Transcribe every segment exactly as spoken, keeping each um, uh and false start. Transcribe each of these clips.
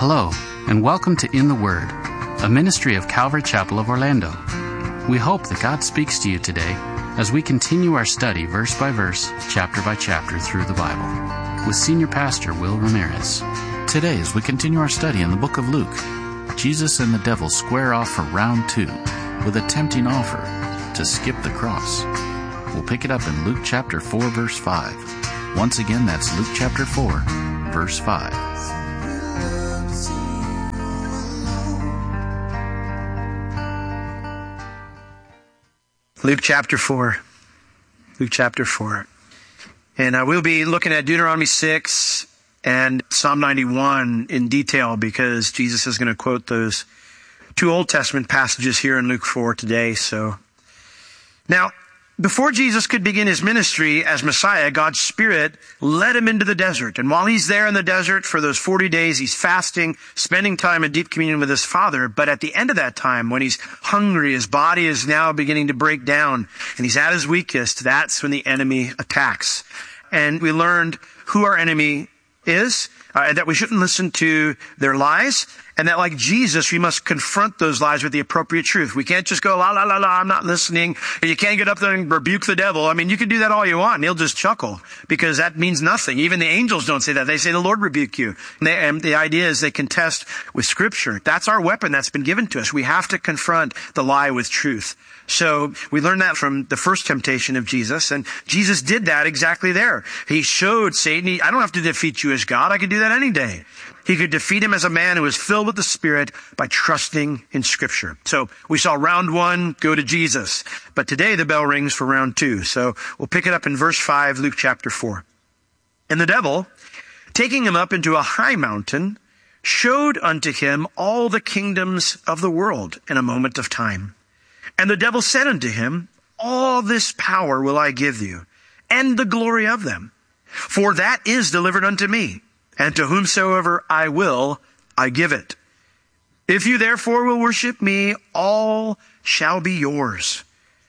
Hello, and welcome to In the Word, a ministry of Calvary Chapel of Orlando. We hope that God speaks to you today as we continue our study verse by verse, chapter by chapter through the Bible, with Senior Pastor Will Ramirez. Today, as we continue our study in the book of Luke, Jesus and the devil square off for round two with a tempting offer to skip the cross. We'll pick it up in Luke chapter four, verse five. Once again, that's Luke chapter four, verse five. Luke chapter four. Luke chapter four. And uh, we'll be looking at Deuteronomy six and Psalm ninety-one in detail because Jesus is going to quote those two Old Testament passages here in Luke four today. So, now, before Jesus could begin his ministry as Messiah, God's Spirit led him into the desert. And while he's there in the desert for those forty days, he's fasting, spending time in deep communion with his Father. But at the end of that time, when he's hungry, his body is now beginning to break down, and he's at his weakest, that's when the enemy attacks. And we learned who our enemy is, uh, that we shouldn't listen to their lies, and that like Jesus, we must confront those lies with the appropriate truth. We can't just go, la, la, la, la, I'm not listening. And you can't get up there and rebuke the devil. I mean, you can do that all you want, and he'll just chuckle, because that means nothing. Even the angels don't say that. They say, the Lord rebuke you. And, they, and the idea is they contest with Scripture. That's our weapon that's been given to us. We have to confront the lie with truth. So we learned that from the first temptation of Jesus, and Jesus did that exactly there. He showed Satan, he, I don't have to defeat you as God. I could do that any day. He could defeat him as a man who was filled with the Spirit by trusting in Scripture. So we saw round one go to Jesus, but today the bell rings for round two. So we'll pick it up in verse five, Luke chapter four. And the devil, taking him up into a high mountain, showed unto him all the kingdoms of the world in a moment of time. And the devil said unto him, all this power will I give you, and the glory of them. For that is delivered unto me, and to whomsoever I will, I give it. If you therefore will worship me, all shall be yours.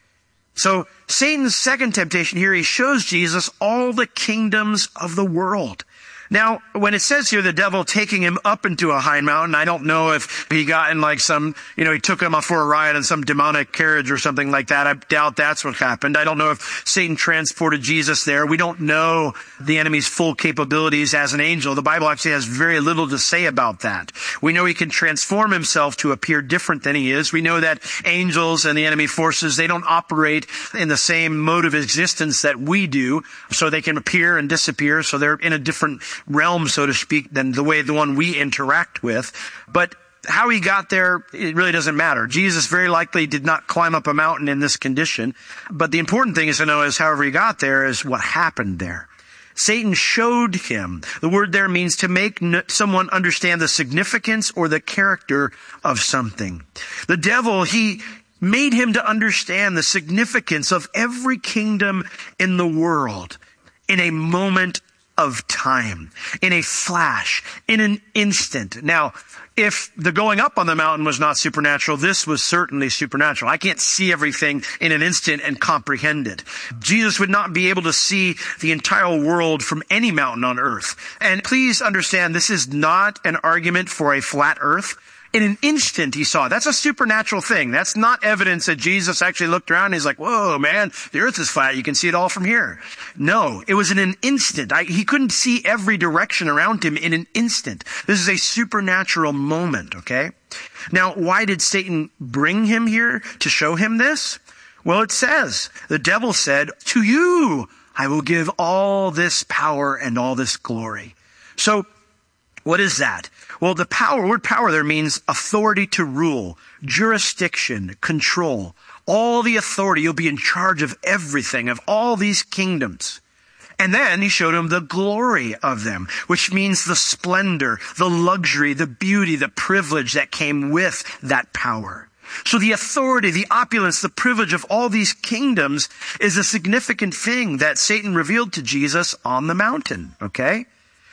So Satan's second temptation here, he shows Jesus all the kingdoms of the world. Now, when it says here the devil taking him up into a high mountain, I don't know if he got in like some, you know, he took him for a ride in some demonic carriage or something like that. I doubt that's what happened. I don't know if Satan transported Jesus there. We don't know the enemy's full capabilities as an angel. The Bible actually has very little to say about that. We know he can transform himself to appear different than he is. We know that angels and the enemy forces, they don't operate in the same mode of existence that we do. So they can appear and disappear. So they're in a different realm, so to speak, than the way the one we interact with. But how he got there, it really doesn't matter. Jesus very likely did not climb up a mountain in this condition. But the important thing is to know is however he got there is what happened there. Satan showed him. The word there means to make someone understand the significance or the character of something. The devil, he made him to understand the significance of every kingdom in the world in a moment of time, in a flash, in an instant. Now, if the going up on the mountain was not supernatural, this was certainly supernatural. I can't see everything in an instant and comprehend it. Jesus would not be able to see the entire world from any mountain on earth. And please understand, this is not an argument for a flat earth. In an instant, he saw it. That's a supernatural thing. That's not evidence that Jesus actually looked around and he's like, whoa, man, the earth is flat. You can see it all from here. No, it was in an instant. I, he couldn't see every direction around him in an instant. This is a supernatural moment, okay? Now, why did Satan bring him here to show him this? Well, it says, the devil said, to you I will give all this power and all this glory. So, what is that? Well, the power, word power there means authority to rule, jurisdiction, control. All the authority, you'll be in charge of everything, of all these kingdoms. And then he showed him the glory of them, which means the splendor, the luxury, the beauty, the privilege that came with that power. So the authority, the opulence, the privilege of all these kingdoms is a significant thing that Satan revealed to Jesus on the mountain, okay?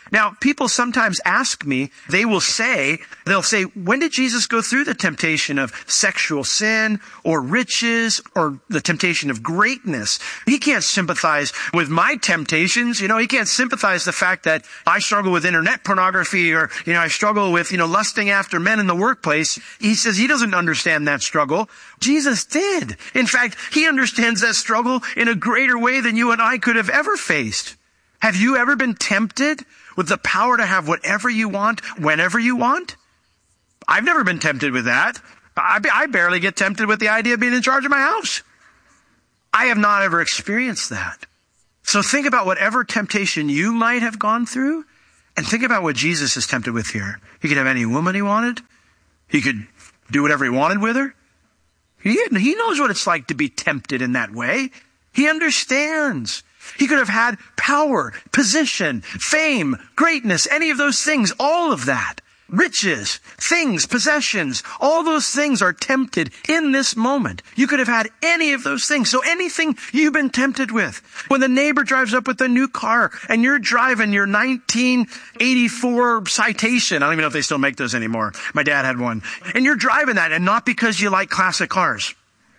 Now, people sometimes ask me, they will say, they'll say, when did Jesus go through the temptation of sexual sin or riches or the temptation of greatness? He can't sympathize with my temptations. You know, he can't sympathize the fact that I struggle with internet pornography or, you know, I struggle with, you know, lusting after men in the workplace. He says he doesn't understand that struggle. Jesus did. In fact, he understands that struggle in a greater way than you and I could have ever faced. Have you ever been tempted with the power to have whatever you want, whenever you want? I've never been tempted with that. I, I barely get tempted with the idea of being in charge of my house. I have not ever experienced that. So think about whatever temptation you might have gone through, and think about what Jesus is tempted with here. He could have any woman he wanted. He could do whatever he wanted with her. He, he knows what it's like to be tempted in that way. He understands. He could have had power, position, fame, greatness, any of those things, all of that. Riches, things, possessions, all those things are tempted in this moment. You could have had any of those things. So anything you've been tempted with. When the neighbor drives up with a new car and you're driving your nineteen eighty-four Citation. I don't even know if they still make those anymore. My dad had one. And you're driving that, and not because you like classic cars.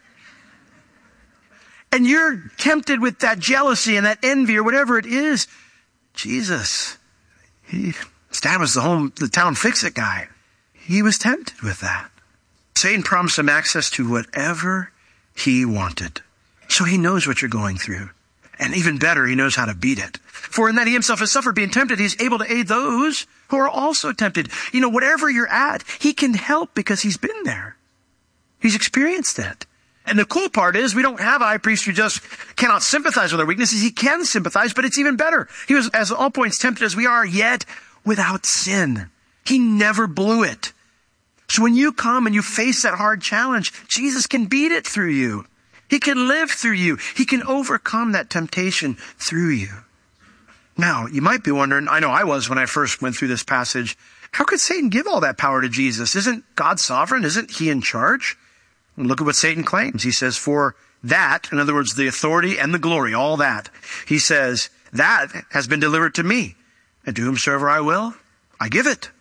And you're tempted with that jealousy and that envy or whatever it is. Jesus, he, his dad was the home, the town fix-it guy. He was tempted with that. Satan promised him access to whatever he wanted. So he knows what you're going through. And even better, he knows how to beat it. For in that he himself has suffered being tempted, he's able to aid those who are also tempted. You know, whatever you're at, he can help because he's been there. He's experienced it. And the cool part is we don't have a high priest who just cannot sympathize with our weaknesses. He can sympathize, but it's even better. He was, as all points, tempted as we are, yet without sin. He never blew it. So when you come and you face that hard challenge, Jesus can beat it through you. He can live through you. He can overcome that temptation through you. Now, you might be wondering, I know I was when I first went through this passage, how could Satan give all that power to Jesus? Isn't God sovereign? Isn't he in charge? And look at what Satan claims. He says, for that, in other words, the authority and the glory, all that, he says, that has been delivered to me. And to whomsoever I will, I give it.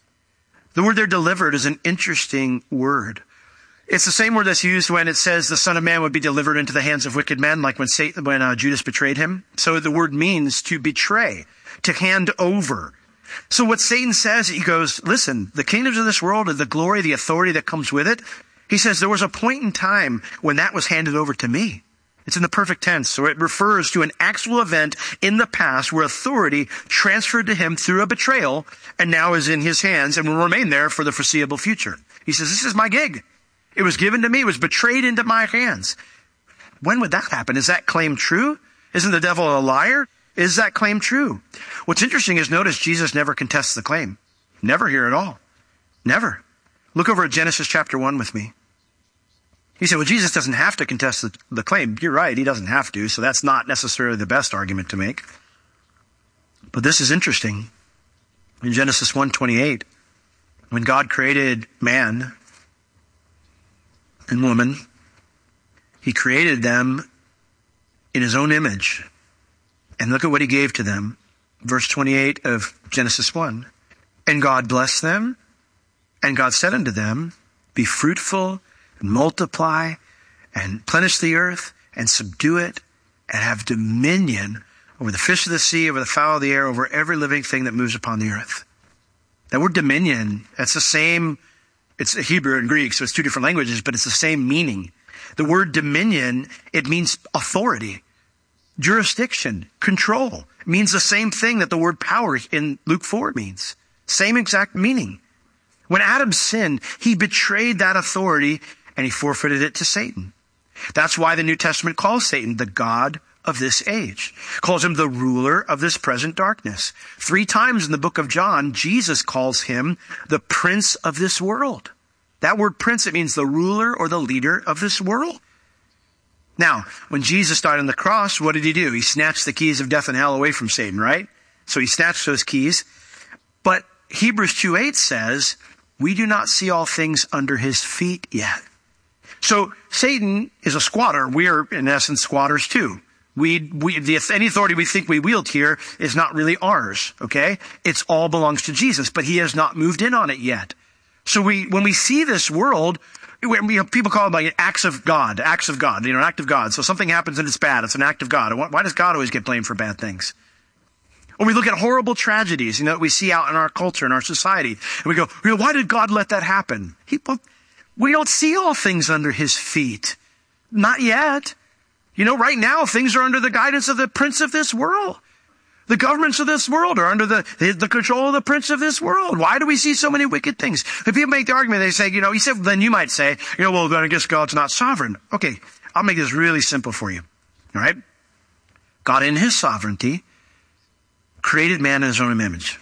The word there, delivered, is an interesting word. It's the same word that's used when it says the Son of Man would be delivered into the hands of wicked men, like when Satan, when uh, Judas betrayed him. So the word means to betray, to hand over. So what Satan says, he goes, listen, the kingdoms of this world and the glory, the authority that comes with it, he says there was a point in time when that was handed over to me. It's in the perfect tense. So it refers to an actual event in the past where authority transferred to him through a betrayal and now is in his hands and will remain there for the foreseeable future. He says, this is my gig. It was given to me. It was betrayed into my hands. When would that happen? Is that claim true? Isn't the devil a liar? Is that claim true? What's interesting is notice Jesus never contests the claim. Never here at all. Never. Look over at Genesis chapter one with me. You say, well, Jesus doesn't have to contest the, the claim. You're right, he doesn't have to, so that's not necessarily the best argument to make. But this is interesting. In Genesis one twenty-eight, when God created man and woman, he created them in his own image. And look at what he gave to them. Verse twenty-eight of Genesis one. And God blessed them, and God said unto them, be fruitful, multiply and plenish the earth and subdue it and have dominion over the fish of the sea, over the fowl of the air, over every living thing that moves upon the earth. That word dominion, that's the same, it's Hebrew and Greek, so it's two different languages, but it's the same meaning. The word dominion, it means authority, jurisdiction, control. It means the same thing that the word power in Luke four means. Same exact meaning. When Adam sinned, he betrayed that authority and he forfeited it to Satan. That's why the New Testament calls Satan the god of this age. Calls him the ruler of this present darkness. Three times in the book of John, Jesus calls him the prince of this world. That word prince, it means the ruler or the leader of this world. Now, when Jesus died on the cross, what did he do? He snatched the keys of death and hell away from Satan, right? So he snatched those keys. But Hebrews two eight says, we do not see all things under his feet yet. So Satan is a squatter. We are, in essence, squatters too. We, we, the, any authority we think we wield here is not really ours, okay? It's all belongs to Jesus, but he has not moved in on it yet. So we, when we see this world, we, you know, people call it like acts of God, acts of God, you know, an act of God. So something happens and it's bad. It's an act of God. Why, why does God always get blamed for bad things? Or we look at horrible tragedies, you know, that we see out in our culture, in our society, and we go, you know, why did God let that happen? He, well, we don't see all things under his feet. Not yet. You know, right now, things are under the guidance of the prince of this world. The governments of this world are under the, the, the control of the prince of this world. Why do we see so many wicked things? If people make the argument, they say, you know, he said, then you might say, you know, well, then I guess God's not sovereign. Okay, I'll make this really simple for you. All right? God in his sovereignty created man in his own image.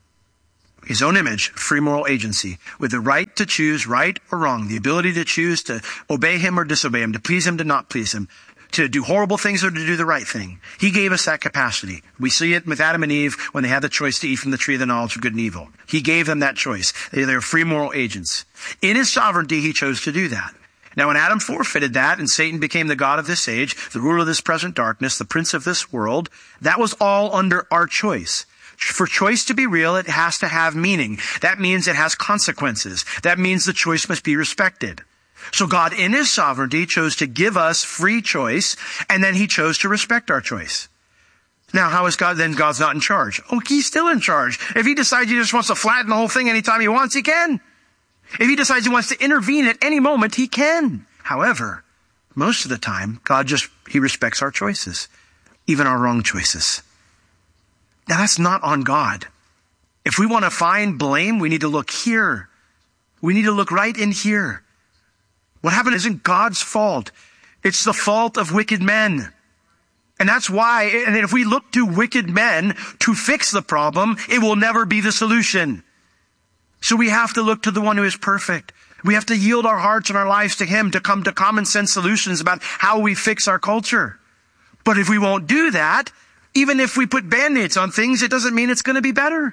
His own image, free moral agency, with the right to choose right or wrong, the ability to choose to obey him or disobey him, to please him, to not please him, to do horrible things or to do the right thing. He gave us that capacity. We see it with Adam and Eve when they had the choice to eat from the tree of the knowledge of good and evil. He gave them that choice. They are free moral agents. In his sovereignty, he chose to do that. Now, when Adam forfeited that and Satan became the god of this age, the ruler of this present darkness, the prince of this world, that was all under our choice. For choice to be real, it has to have meaning. That means it has consequences. That means the choice must be respected. So God, in his sovereignty, chose to give us free choice, and then he chose to respect our choice. Now, how is God, then God's not in charge? Oh, he's still in charge. If he decides he just wants to flatten the whole thing anytime he wants, he can. If he decides he wants to intervene at any moment, he can. However, most of the time, God just, he respects our choices, even our wrong choices. Now, that's not on God. If we want to find blame, we need to look here. We need to look right in here. What happened isn't God's fault. It's the fault of wicked men. And that's why, and if we look to wicked men to fix the problem, it will never be the solution. So we have to look to the one who is perfect. We have to yield our hearts and our lives to him to come to common sense solutions about how we fix our culture. But if we won't do that, even if we put band-aids on things, it doesn't mean it's going to be better.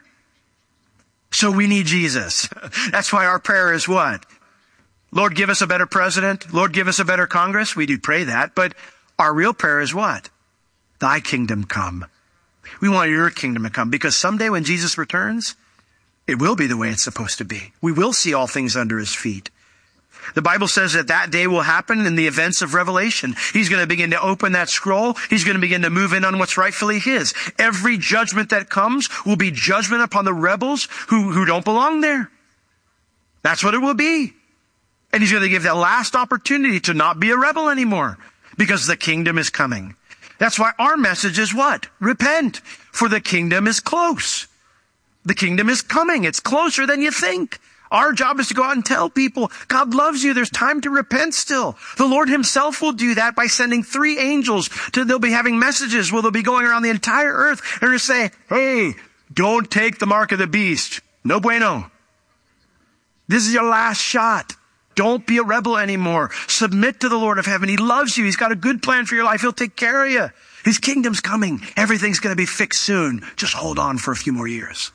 So we need Jesus. That's why our prayer is what? Lord, give us a better president. Lord, give us a better Congress. We do pray that. But our real prayer is what? Thy kingdom come. We want your kingdom to come because someday when Jesus returns, it will be the way it's supposed to be. We will see all things under his feet. The Bible says that that day will happen in the events of Revelation. He's going to begin to open that scroll. He's going to begin to move in on what's rightfully his. Every judgment that comes will be judgment upon the rebels who, who don't belong there. That's what it will be. And he's going to give that last opportunity to not be a rebel anymore because the kingdom is coming. That's why our message is what? Repent, for the kingdom is close. The kingdom is coming. It's closer than you think. Our job is to go out and tell people, God loves you. There's time to repent still. The Lord himself will do that by sending three angels. To, they'll be having messages where they'll be going around the entire earth. They're going to say, hey, don't take the mark of the beast. No bueno. This is your last shot. Don't be a rebel anymore. Submit to the Lord of heaven. He loves you. He's got a good plan for your life. He'll take care of you. His kingdom's coming. Everything's going to be fixed soon. Just hold on for a few more years.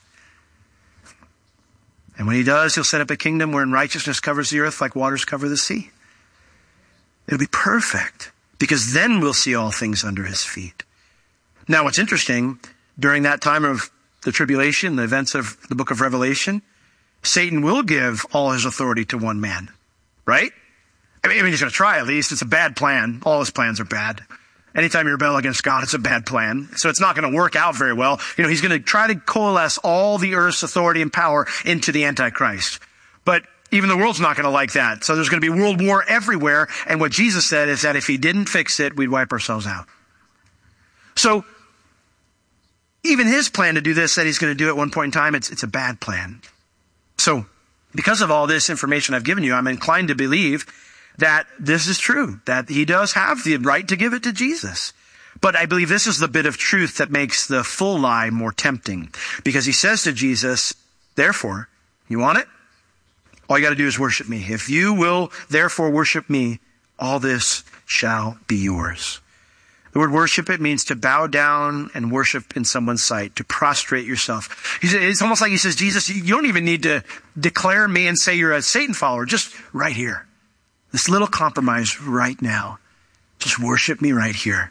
And when he does, he'll set up a kingdom wherein righteousness covers the earth like waters cover the sea. It'll be perfect because then we'll see all things under his feet. Now, what's interesting, during that time of the tribulation, the events of the book of Revelation, Satan will give all his authority to one man. Right? I mean, he's going to try at least. It's a bad plan. All his plans are bad. Anytime you rebel against God, it's a bad plan. So it's not going to work out very well. You know, he's going to try to coalesce all the earth's authority and power into the Antichrist. But even the world's not going to like that. So there's going to be world war everywhere. And what Jesus said is that if he didn't fix it, we'd wipe ourselves out. So even his plan to do this, that he's going to do at one point in time, it's, it's a bad plan. So because of all this information I've given you, I'm inclined to believe that this is true, that he does have the right to give it to Jesus. But I believe this is the bit of truth that makes the full lie more tempting. Because he says to Jesus, therefore, you want it? All you got to do is worship me. If you will therefore worship me, all this shall be yours. The word worship, it means to bow down and worship in someone's sight, to prostrate yourself. It's almost like he says, Jesus, you don't even need to declare me and say you're a Satan follower. Just right here. This little compromise right now. Just worship me right here.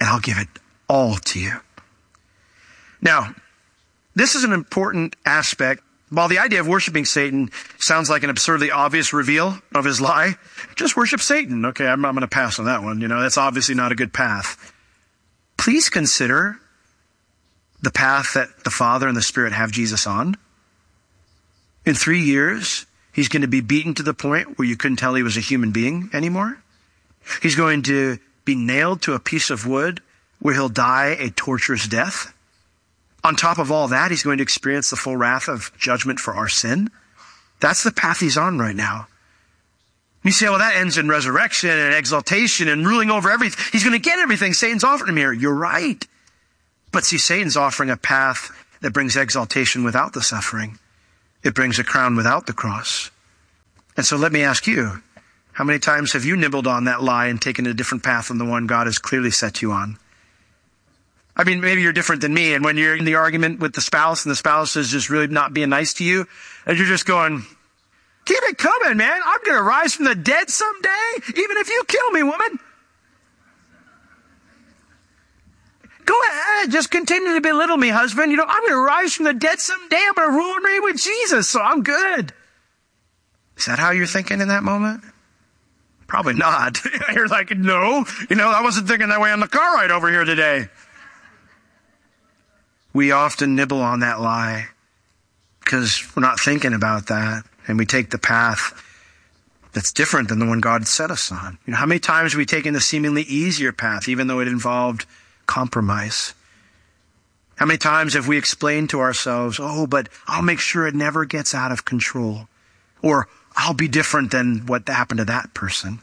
and I'll give it all to you. Now, this is an important aspect. While the idea of worshiping Satan sounds like an absurdly obvious reveal of his lie, just worship Satan. Okay, I'm, I'm going to pass on that one. You know, that's obviously not a good path. Please consider the path that the Father and the Spirit have Jesus on. In three years, he's going to be beaten to the point where you couldn't tell he was a human being anymore. He's going to be nailed to a piece of wood where he'll die a torturous death. On top of all that, he's going to experience the full wrath of judgment for our sin. That's the path he's on right now. You say, well, that ends in resurrection and exaltation and ruling over everything. He's going to get everything Satan's offering him here. You're right. But see, Satan's offering a path that brings exaltation without the suffering. It brings a crown without the cross. And so let me ask you, how many times have you nibbled on that lie and taken a different path than the one God has clearly set you on? I mean, maybe you're different than me, and when you're in the argument with the spouse and the spouse is just really not being nice to you, and you're just going, keep it coming, man. I'm going to rise from the dead someday, even if you kill me, woman. Go ahead, just continue to belittle me, husband. You know, I'm going to rise from the dead someday. I'm going to rule and reign with Jesus, so I'm good. Is that how you're thinking in that moment? Probably not. You're like, no, you know, I wasn't thinking that way on the car ride over here today. We often nibble on that lie because we're not thinking about that, and we take the path that's different than the one God set us on. You know, how many times have we taken the seemingly easier path, even though it involved compromise? How many times have we explained to ourselves, oh, but I'll make sure it never gets out of control, or I'll be different than what happened to that person?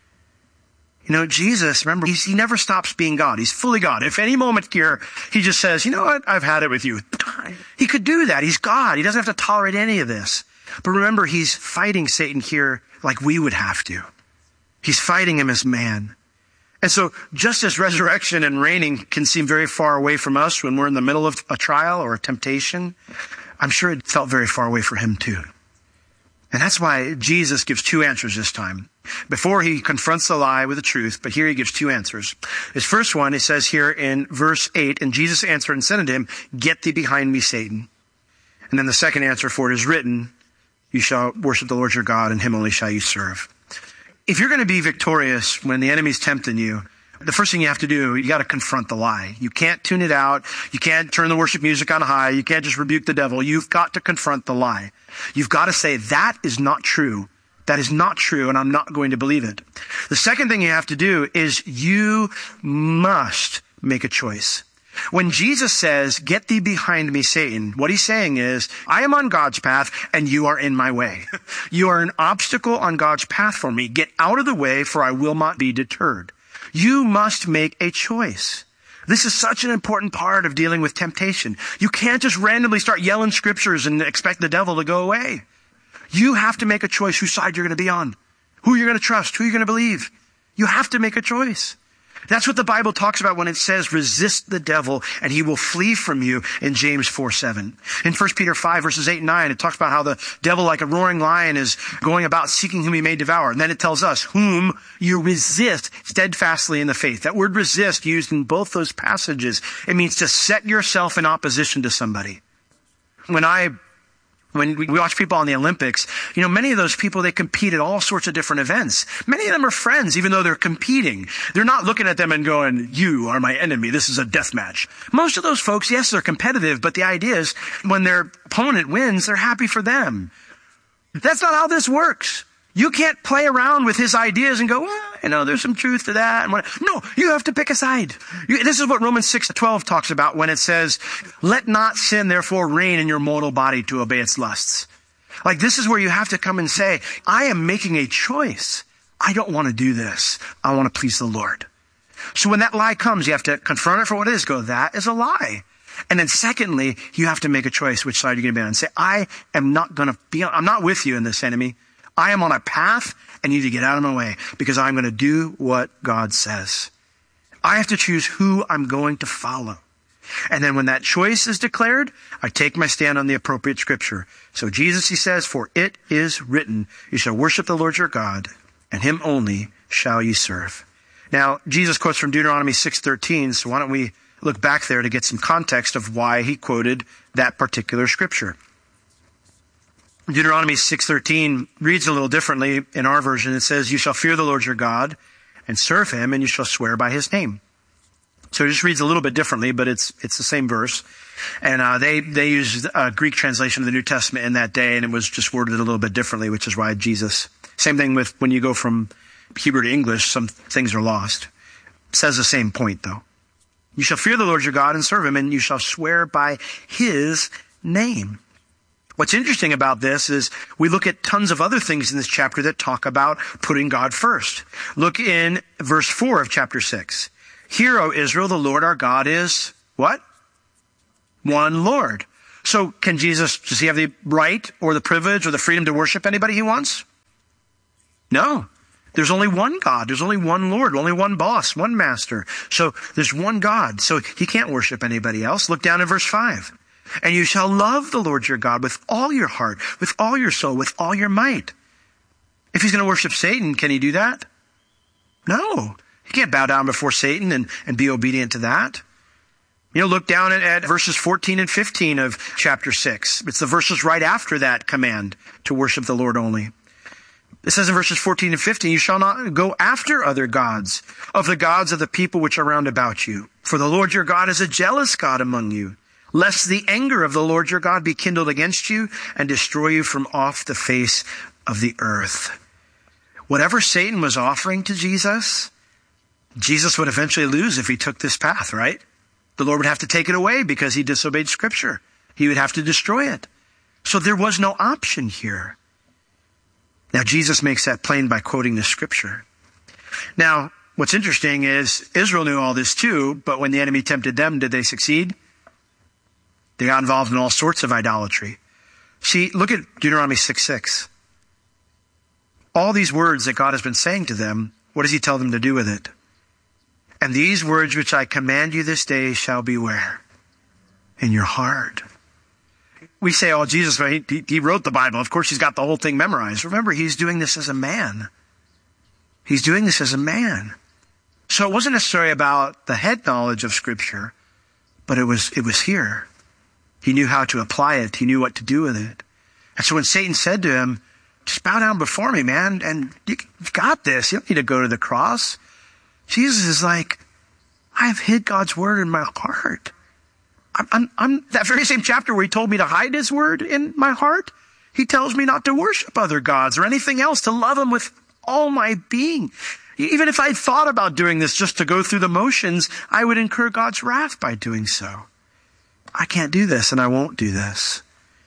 You know, Jesus, remember, he's, he never stops being God. He's fully God. If any moment here, he just says, you know what, I've had it with you. He could do that. He's God. He doesn't have to tolerate any of this. But remember, he's fighting Satan here like we would have to. He's fighting him as man. And so just as resurrection and reigning can seem very far away from us when we're in the middle of a trial or a temptation, I'm sure it felt very far away for him too. And that's why Jesus gives two answers this time. Before he confronts the lie with the truth, but here he gives two answers. His first one, it says here in verse eight, and Jesus answered and said unto him, get thee behind me, Satan. And then the second answer for it is written, you shall worship the Lord your God, and him only shall you serve. If you're going to be victorious when the enemy's tempting you, the first thing you have to do, you got to confront the lie. You can't tune it out. You can't turn the worship music on high. You can't just rebuke the devil. You've got to confront the lie. You've got to say, that is not true. That is not true, and I'm not going to believe it. The second thing you have to do is you must make a choice. When Jesus says, get thee behind me, Satan, what he's saying is, I am on God's path and you are in my way. You are an obstacle on God's path for me. Get out of the way, for I will not be deterred. You must make a choice. This is such an important part of dealing with temptation. You can't just randomly start yelling scriptures and expect the devil to go away. You have to make a choice whose side you're going to be on, who you're going to trust, who you're going to believe. You have to make a choice. That's what the Bible talks about when it says, resist the devil and he will flee from you in James four seven. In First Peter five verses eight and nine, it talks about how the devil, like a roaring lion, is going about seeking whom he may devour. And then it tells us, whom you resist steadfastly in the faith. That word resist, used in both those passages, it means to set yourself in opposition to somebody. When I When we watch people on the Olympics, you know, many of those people, they compete at all sorts of different events. Many of them are friends, even though they're competing. They're not looking at them and going, you are my enemy. This is a death match. Most of those folks, yes, they're competitive, but the idea is when their opponent wins, they're happy for them. That's not how this works. You can't play around with his ideas and go, well, you know, there's some truth to that. And what. No, you have to pick a side. You, this is what Romans six twelve talks about when it says, let not sin therefore reign in your mortal body to obey its lusts. Like, this is where you have to come and say, I am making a choice. I don't want to do this. I want to please the Lord. So when that lie comes, you have to confront it for what it is. Go, that is a lie. And then secondly, you have to make a choice which side you're going to be on. And say, I am not going to be, I'm not with you in this, enemy. I am on a path and you need to get out of my way because I'm going to do what God says. I have to choose who I'm going to follow. And then when that choice is declared, I take my stand on the appropriate scripture. So Jesus, he says, for it is written, you shall worship the Lord your God, and him only shall you serve. Now, Jesus quotes from Deuteronomy six thirteen, so why don't we look back there to get some context of why he quoted that particular scripture. Deuteronomy six thirteen reads a little differently in our version. It says, "You shall fear the Lord your God and serve him, and you shall swear by his name." So it just reads a little bit differently, but it's it's the same verse. And uh, they they used a Greek translation of the New Testament in that day, and it was just worded a little bit differently, which is why Jesus. Same thing with when you go from Hebrew to English, some things are lost. It says the same point, though. You shall fear the Lord your God and serve him, and you shall swear by his name. What's interesting about this is we look at tons of other things in this chapter that talk about putting God first. Look in verse four of chapter six. "Hear, O Israel, the Lord our God is," what? "One Lord." So can Jesus, does he have the right or the privilege or the freedom to worship anybody he wants? No. There's only one God. There's only one Lord, only one boss, one master. So there's one God. So he can't worship anybody else. Look down at verse five. "And you shall love the Lord your God with all your heart, with all your soul, with all your might." If he's going to worship Satan, can he do that? No. He can't bow down before Satan and, and be obedient to that. You know, look down at, at verses fourteen and fifteen of chapter six. It's the verses right after that command to worship the Lord only. It says in verses fourteen and fifteen, "You shall not go after other gods, of the gods of the people which are round about you. For the Lord your God is a jealous God among you, lest the anger of the Lord your God be kindled against you and destroy you from off the face of the earth." Whatever Satan was offering to Jesus, Jesus would eventually lose if he took this path, right? The Lord would have to take it away because he disobeyed Scripture. He would have to destroy it. So there was no option here. Now, Jesus makes that plain by quoting the Scripture. Now, what's interesting is Israel knew all this too, but when the enemy tempted them, did they succeed? They got involved in all sorts of idolatry. See, look at Deuteronomy six six. All these words that God has been saying to them, what does he tell them to do with it? "And these words which I command you this day shall be where? In your heart." We say, oh, Jesus, he, he wrote the Bible. Of course, he's got the whole thing memorized. Remember, he's doing this as a man. He's doing this as a man. So it wasn't necessarily about the head knowledge of Scripture, but it was, it was here. He knew how to apply it. He knew what to do with it. And so when Satan said to him, "Just bow down before me, man, and you've got this. You don't need to go to the cross." Jesus is like, I have hid God's word in my heart. I'm, I'm, I'm that very same chapter where he told me to hide his word in my heart. He tells me not to worship other gods or anything else, to love him with all my being. Even if I thought about doing this just to go through the motions, I would incur God's wrath by doing so. I can't do this, and I won't do this.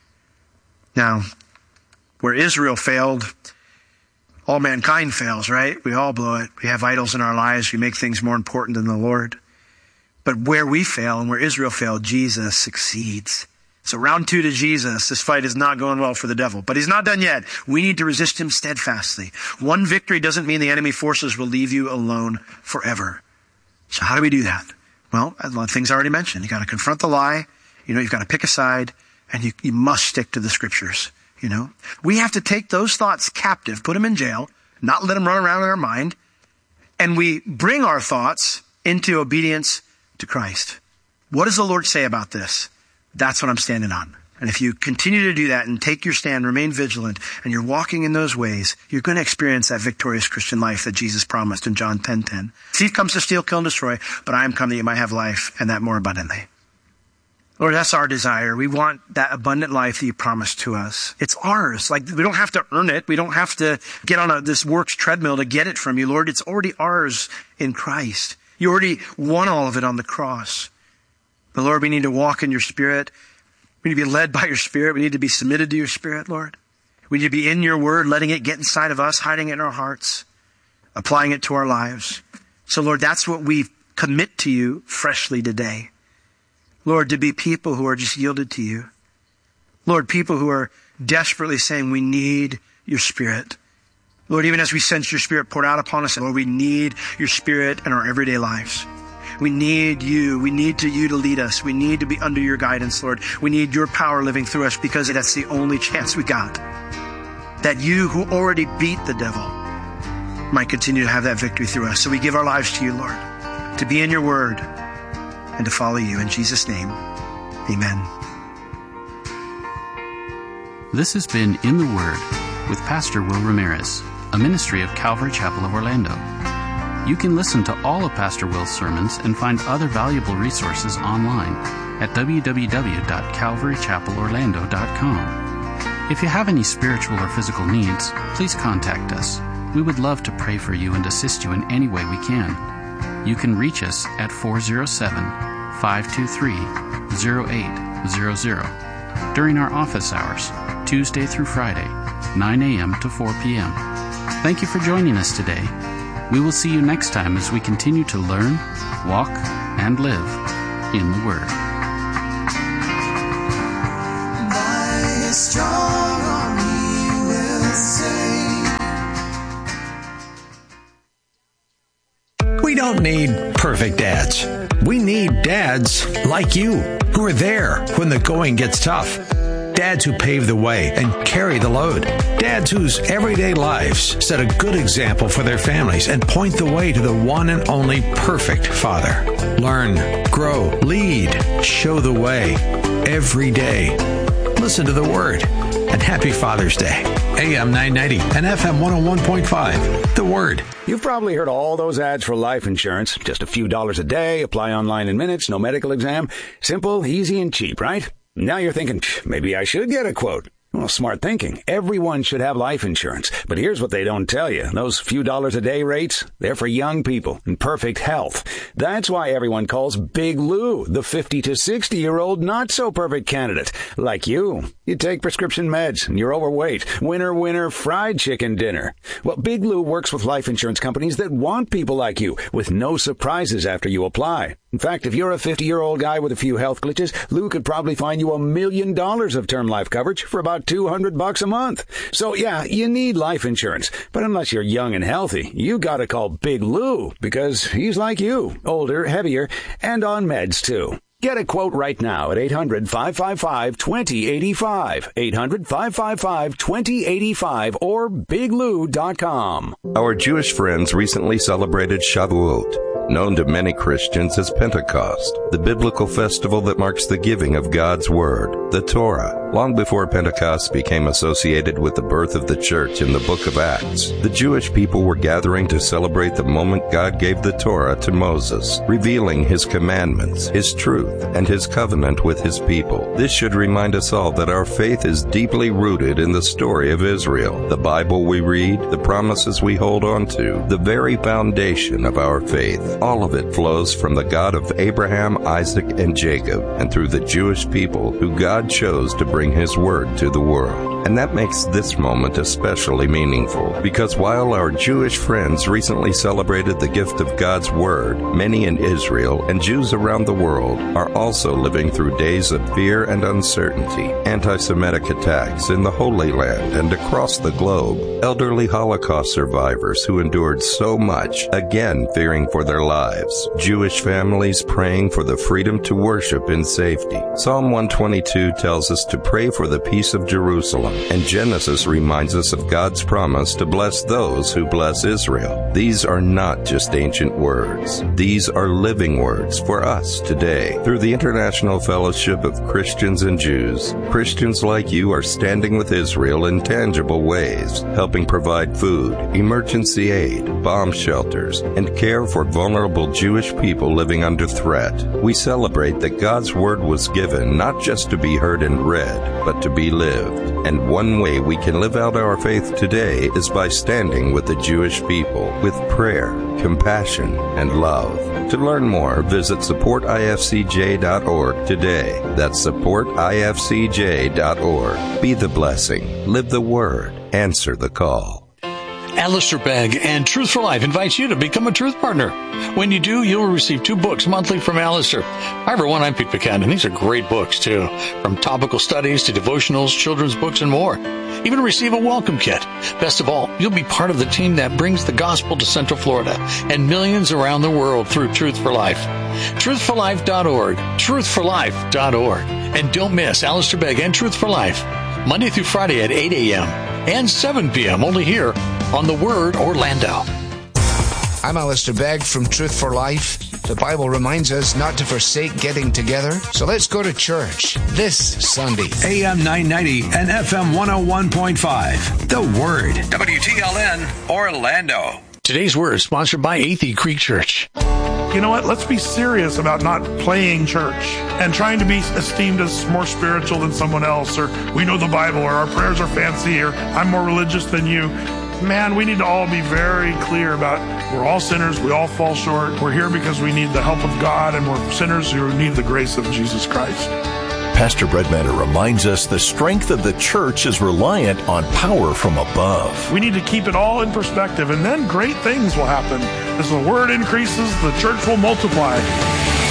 Now, where Israel failed, all mankind fails, right? We all blow it. We have idols in our lives. We make things more important than the Lord. But where we fail and where Israel failed, Jesus succeeds. So round two to Jesus. This fight is not going well for the devil, but he's not done yet. We need to resist him steadfastly. One victory doesn't mean the enemy forces will leave you alone forever. So how do we do that? Well, a lot of things I already mentioned. You got to confront the lie. You know, you've got to pick a side, and you, you must stick to the Scriptures. You know, we have to take those thoughts captive, put them in jail, not let them run around in our mind, and we bring our thoughts into obedience to Christ. What does the Lord say about this? That's what I'm standing on. And if you continue to do that and take your stand, remain vigilant, and you're walking in those ways, you're going to experience that victorious Christian life that Jesus promised in John ten ten. Thief comes to steal, kill, and destroy, but I am come that you might have life, and that more abundantly. Lord, that's our desire. We want that abundant life that you promised to us. It's ours. Like, we don't have to earn it. We don't have to get on a, this works treadmill to get it from you, Lord. It's already ours in Christ. You already won all of it on the cross. But Lord, we need to walk in your Spirit. We need to be led by your Spirit. We need to be submitted to your Spirit, Lord. We need to be in your word, letting it get inside of us, hiding it in our hearts, applying it to our lives. So Lord, that's what we commit to you freshly today. Lord, to be people who are just yielded to you. Lord, people who are desperately saying we need your Spirit. Lord, even as we sense your Spirit poured out upon us, Lord, we need your Spirit in our everyday lives. We need you. We need to, you to lead us. We need to be under your guidance, Lord. We need your power living through us because that's the only chance we got. That you who already beat the devil might continue to have that victory through us. So we give our lives to you, Lord, to be in your word and to follow you. In Jesus' name, amen. This has been In the Word with Pastor Will Ramirez, a ministry of Calvary Chapel of Orlando. You can listen to all of Pastor Will's sermons and find other valuable resources online at w w w dot calvary chapel orlando dot com. If you have any spiritual or physical needs, please contact us. We would love to pray for you and assist you in any way we can. You can reach us at four oh seven, five two three, oh eight hundred during our office hours, Tuesday through Friday, nine a.m. to four p.m. Thank you for joining us today. We will see you next time as we continue to learn, walk, and live in the Word. By strong arm he will save. We don't need perfect dads. We need dads like you, who are there when the going gets tough. Dads who pave the way and carry the load. Dads whose everyday lives set a good example for their families and point the way to the one and only perfect father. Learn, grow, lead, show the way every day. Listen to the Word. And happy Father's Day. A M nine ninety and F M one oh one point five. The Word. You've probably heard all those ads for life insurance. Just a few dollars a day, apply online in minutes, no medical exam. Simple, easy, and cheap, right? Now you're thinking, maybe I should get a quote. Well, smart thinking. Everyone should have life insurance. But here's what they don't tell you. Those few dollars a day rates, they're for young people in perfect health. That's why everyone calls Big Lou the fifty to sixty-year-old not-so-perfect candidate. Like you. You take prescription meds and you're overweight. Winner, winner, fried chicken dinner. Well, Big Lou works with life insurance companies that want people like you with no surprises after you apply. In fact, if you're a fifty-year-old guy with a few health glitches, Lou could probably find you a million dollars of term life coverage for about two hundred bucks a month. So yeah, you need life insurance. But unless you're young and healthy, you gotta call Big Lou because he's like you, older, heavier, and on meds too. Get a quote right now at eight hundred, five five five, two oh eight five, eight hundred, five five five, two oh eight five, or big lou dot com. Our Jewish friends recently celebrated Shavuot, known to many Christians as Pentecost, the biblical festival that marks the giving of God's Word, the Torah. Long before Pentecost became associated with the birth of the church in the book of Acts, the Jewish people were gathering to celebrate the moment God gave the Torah to Moses, revealing his commandments, his truth, and his covenant with his people. This should remind us all that our faith is deeply rooted in the story of Israel, the Bible we read, the promises we hold on to, the very foundation of our faith. All of it flows from the God of Abraham, Isaac, and Jacob, and through the Jewish people who God chose to bring his word to the world. And that makes this moment especially meaningful, because while our Jewish friends recently celebrated the gift of God's word, many in Israel and Jews around the world are also living through days of fear and uncertainty, anti-Semitic attacks in the Holy Land and across the globe, elderly Holocaust survivors who endured so much, again fearing for their lives, Jewish families praying for the freedom to worship in safety. Psalm one twenty-two tells us to pray for the peace of Jerusalem, and Genesis reminds us of God's promise to bless those who bless Israel. These are not just ancient words. These are living words for us today. Through the International Fellowship of Christians and Jews, Christians like you are standing with Israel in tangible ways, helping provide food, emergency aid, bomb shelters, and care for vulnerable Jewish people living under threat. We celebrate that God's word was given not just to be heard and read, but to be lived. And one way we can live out our faith today is by standing with the Jewish people with prayer, compassion, and love. To learn more, visit support I F C J dot org today. That's support I F C J dot org. Be the blessing. Live the word. Answer the call. Alistair Begg and Truth for Life invites you to become a Truth Partner. When you do, you'll receive two books monthly from Alistair. Hi, everyone. I'm Pete Buchanan. These are great books, too. From topical studies to devotionals, children's books, and more. Even receive a welcome kit. Best of all, you'll be part of the team that brings the gospel to Central Florida and millions around the world through Truth for Life. truth for life dot org. truth for life dot org. And don't miss Alistair Begg and Truth for Life, Monday through Friday at eight a.m. and seven p.m. only here on The Word Orlando. I'm Alistair Begg from Truth for Life. The Bible reminds us not to forsake getting together, so let's go to church this Sunday. A M nine ninety and F M one oh one point five. The Word. W T L N, Orlando. Today's Word is sponsored by Athey Creek Church. You know what? Let's be serious about not playing church and trying to be esteemed as more spiritual than someone else, or we know the Bible, or our prayers are fancy, or I'm more religious than you. Man, we need to all be very clear about we're all sinners, we all fall short. We're here because we need the help of God, and we're sinners who need the grace of Jesus Christ. Pastor Brett Matter reminds us the strength of the church is reliant on power from above. We need to keep it all in perspective, and then great things will happen. As the word increases, the church will multiply.